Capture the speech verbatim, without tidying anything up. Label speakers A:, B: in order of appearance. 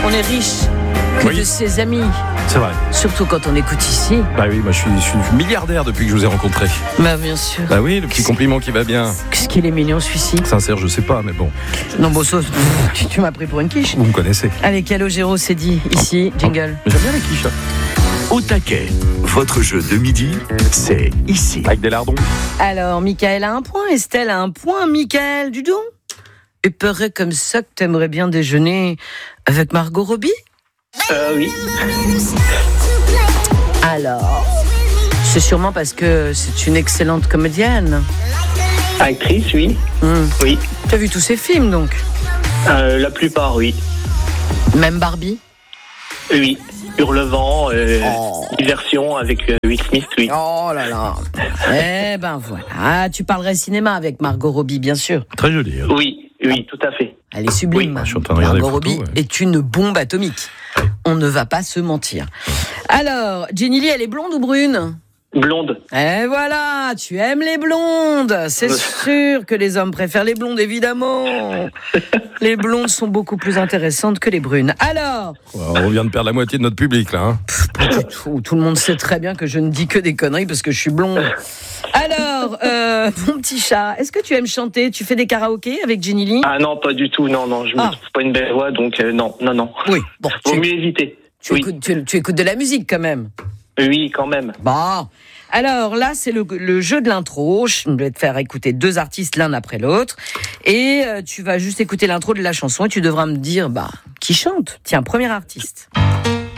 A: on est riche que
B: Oui.
A: de ses amis.
B: C'est vrai.
A: Surtout quand on écoute ici.
B: Bah oui, moi je suis, je suis milliardaire depuis que je vous ai rencontré.
A: Bah bien sûr.
B: Bah oui, le petit compliment qui va bien.
A: Qu'est-ce qu'il est mignon celui-ci.
B: Sincère, je sais pas, mais bon,
A: Non, bon, ça, tu, tu m'as pris pour une quiche.
B: vous me connaissez.
A: Allez, Calogero, c'est dit. Ici, jingle.
B: Mais j'aime bien les quiches.
C: Au taquet, votre jeu de midi, c'est ici.
B: Avec des lardons.
A: Alors, Michael a un point, Estelle a un point. Michael, du don. Il paraît comme ça que t'aimerais bien déjeuner avec Margot Robbie.
D: Euh, oui.
A: Alors, c'est sûrement parce que c'est une excellente comédienne.
D: Actrice, oui.
A: Hmm.
D: Oui.
A: T'as vu tous ses films, donc.
D: Euh, la plupart, oui.
A: Même Barbie.
D: Oui. Hurlevent, euh,
A: Oh.
D: diversion avec euh, Will Smith, oui.
A: Oh là là. Eh ben voilà. Ah, tu parlerais cinéma avec Margot Robbie, bien sûr.
B: Très joli. hein.
D: Oui, oui, tout à fait.
A: Elle est sublime.
B: Oui, je suis en train de regarder
A: Margot
B: les photos,
A: Robbie
B: ouais.
A: est une bombe atomique. On ne va pas se mentir. Alors, Jenny Lee, elle est blonde ou brune ?
D: Blonde.
A: Eh voilà, tu aimes les blondes. C'est sûr que les hommes préfèrent les blondes, évidemment. Les blondes sont beaucoup plus intéressantes que les brunes. Alors,
B: Ouais, on vient de perdre la moitié de notre public là. Hein.
A: pas du tout. Tout le monde sait très bien que je ne dis que des conneries parce que je suis blonde. Alors, euh, mon petit chat, est-ce que tu aimes chanter ? Tu fais des karaokés avec Jenny Lee ?
D: Ah non, pas du tout, non, non, je ne
A: Ah.
D: me trouve pas une belle voix, donc euh, non, non, non.
A: Oui, bon,
D: Vaut
A: tu,
D: mieux éviter.
A: tu
D: Oui,
A: écoutes, tu- tu écoutes de la musique quand même.
D: oui, quand même.
A: Bon, alors là, c'est le, le jeu de l'intro. Je vais te faire écouter deux artistes l'un après l'autre. Et euh, tu vas juste écouter l'intro de la chanson et tu devras me dire, bah, qui chante ? Tiens, premier artiste.